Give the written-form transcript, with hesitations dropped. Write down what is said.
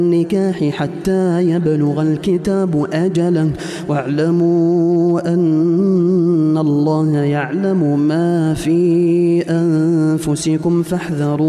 النكاح حتى يبلغ الكتاب أجله واعلموا أن الله يعلم ما في أنفسكم فاحذروا